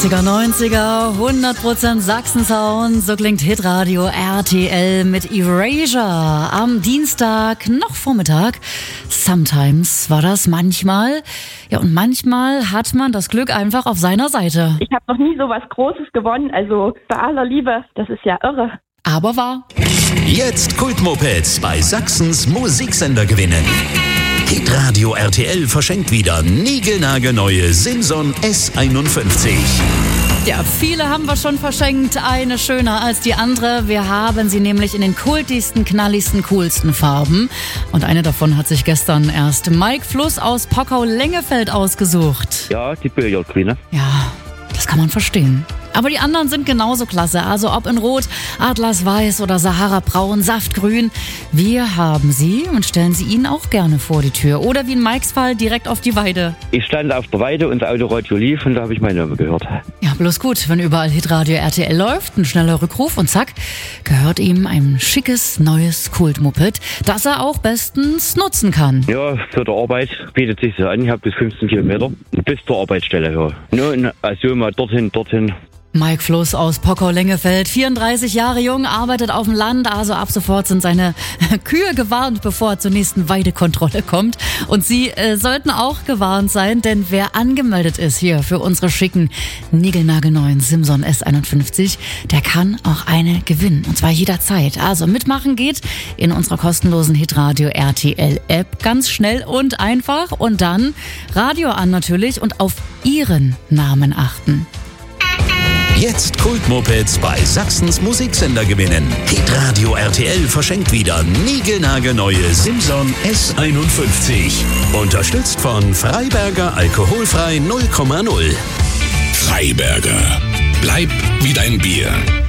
80er, 90er, 100% Sachsen-Sound. So klingt Hitradio RTL mit Erasure am Dienstag, noch Vormittag. Sometimes war das manchmal. Ja, und manchmal hat man das Glück einfach auf seiner Seite. Ich habe noch nie so was Großes gewonnen, also bei aller Liebe, das ist ja irre. Aber wahr. Jetzt Kultmopeds bei Sachsens Musiksender gewinnen. Hitradio RTL verschenkt wieder niegelnagelneue Simson S51. Ja, viele haben wir schon verschenkt. Eine schöner als die andere. Wir haben sie nämlich in den kultigsten, knalligsten, coolsten Farben. Und eine davon hat sich gestern erst Mike Fluss aus Pockau-Lengefeld ausgesucht. Ja, die Billardqueen. Ja, das kann man verstehen. Aber die anderen sind genauso klasse. Also ob in Rot, Atlasweiß oder Sahara-Braun, Saftgrün. Wir haben sie und stellen sie Ihnen auch gerne vor die Tür. Oder wie in Mikes Fall direkt auf die Weide. Ich stand auf der Weide und das Autoradio lief und da habe ich meine Name gehört. Ja, bloß gut, wenn überall Hitradio RTL läuft, ein schneller Rückruf und zack, gehört ihm ein schickes, neues Kultmoped, das er auch bestens nutzen kann. Ja, für die Arbeit bietet sich so an. Ich habe bis 15 Kilometer bis zur Arbeitsstelle. Ja. Nur also mal dorthin. Mike Fluss aus Pockau-Lengefeld, 34 Jahre jung, arbeitet auf dem Land, also ab sofort sind seine Kühe gewarnt, bevor er zur nächsten Weidekontrolle kommt. Und Sie sollten auch gewarnt sein, denn wer angemeldet ist hier für unsere schicken, niegelnagelneuen Simson S51, der kann auch eine gewinnen. Und zwar jederzeit. Also mitmachen geht in unserer kostenlosen Hitradio RTL App ganz schnell und einfach. Und dann Radio an natürlich und auf Ihren Namen achten. Jetzt Kultmopeds bei Sachsens Musiksender gewinnen. Hitradio RTL verschenkt wieder niegelnagelneue Simson S51. Unterstützt von Freiberger Alkoholfrei 0,0. Freiberger. Bleib wie dein Bier.